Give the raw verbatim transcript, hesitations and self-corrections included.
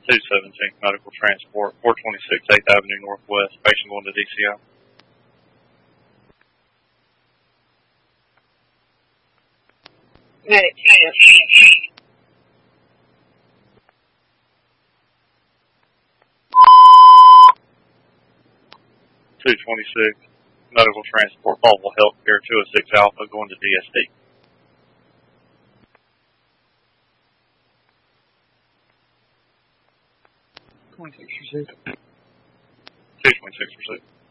two seventeen medical transport, four twenty-six eighth Avenue Northwest, patient going to D C I. Medic, two twenty-six medical transport, Baldwin Healthcare, two oh six Alpha going to D S D. twenty-six, you said? two twenty-six pursuit.